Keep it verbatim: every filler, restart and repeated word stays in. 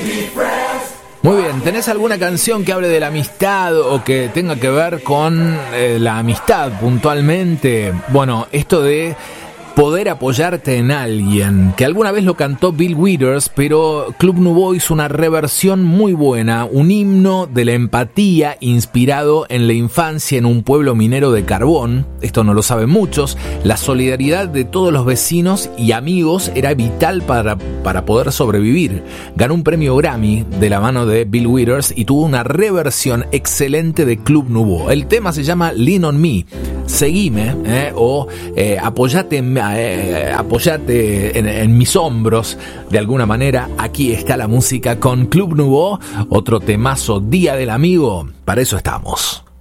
Muy bien, ¿tenés alguna canción que hable de la amistad o que tenga que ver con eh, la amistad puntualmente? Bueno, esto de poder apoyarte en alguien, que alguna vez lo cantó Bill Withers, pero Club Nouveau hizo una reversión muy buena, un himno de la empatía inspirado en la infancia en un pueblo minero de carbón. Esto no lo saben muchos. La solidaridad de todos los vecinos y amigos era vital para, para poder sobrevivir. Ganó un premio Grammy de la mano de Bill Withers y tuvo una reversión excelente de Club Nouveau. El tema se llama Lean on Me, seguime, eh, o eh, apoyate en Eh, apoyate en, en mis hombros de alguna manera. Aquí está la música con Club Nouveau, otro temazo, Día del Amigo, para eso estamos.